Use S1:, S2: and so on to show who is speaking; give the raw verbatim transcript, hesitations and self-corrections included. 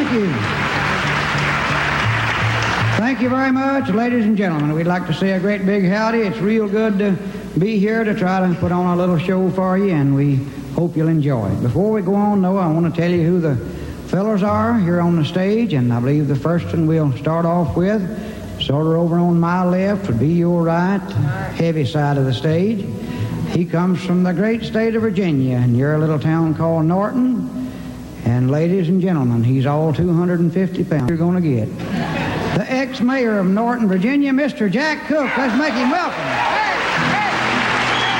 S1: Thank you. Thank you very much, ladies and gentlemen. We'd like to say a great big howdy. It's real good to be here to try to put on a little show for you, and we hope you'll enjoy it. Before we go on, though, I want to tell you who the fellows are here on the stage, and I believe the first one we'll start off with, sort of over on my left, would be your right, heavy side of the stage. He comes from the great state of Virginia, and you're a little town called Norton. And ladies and gentlemen, he's all two hundred fifty pounds you're going to get. The ex-mayor of Norton, Virginia, Mister Jack Cook. Let's make him welcome.